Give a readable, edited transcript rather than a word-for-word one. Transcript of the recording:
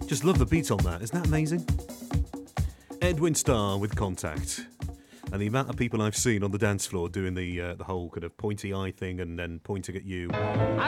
Just love the beat on that. Isn't that amazing? Edwin Starr with Contact. And the amount of people I've seen on the dance floor doing the whole kind of pointy eye thing and then pointing at you.